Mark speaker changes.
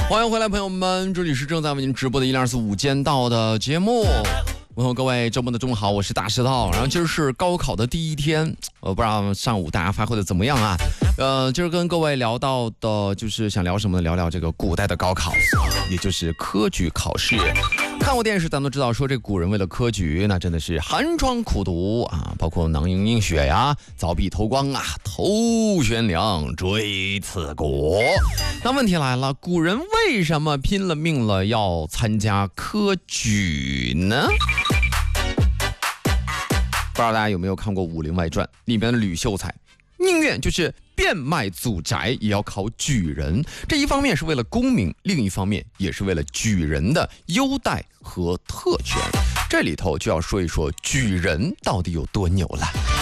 Speaker 1: 欢迎回来，朋友们，这里是正在为您直播的124午间道的节目。问候各位周末的中午好，我是大石头。然后今儿是高考的第一天，我不知道上午大家发挥的怎么样啊？今儿跟各位聊到的就是想聊什么呢？聊聊这个古代的高考，也就是科举考试。看过电视咱都知道，说这古人为了科举，那真的是寒窗苦读啊，包括囊萤映雪呀、凿壁偷光啊、头悬梁、锥刺股。那问题来了，古人为什么拼了命了要参加科举呢？不知道大家有没有看过《武林外传》里边的吕秀才，宁愿就是变卖祖宅也要考举人。这一方面是为了功名，另一方面也是为了举人的优待和特权。这里头就要说一说举人到底有多牛了。